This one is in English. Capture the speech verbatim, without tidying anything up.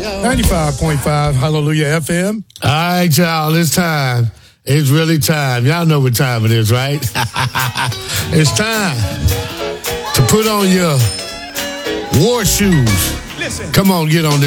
ninety-five point five Hallelujah F M. All right, y'all, it's time. It's really time. Y'all know what time it is, right? It's time to put on your war shoes. Listen. Come on, get on this.